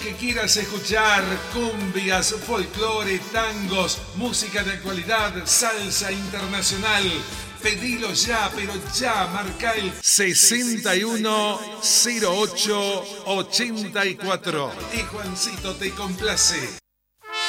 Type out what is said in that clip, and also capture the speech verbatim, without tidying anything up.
Que quieras escuchar cumbias, folclore, tangos, música de actualidad, salsa internacional. Pedilo ya, pero ya, marca el sesenta y uno cero ocho ochenta y cuatro. Y Juancito te complace.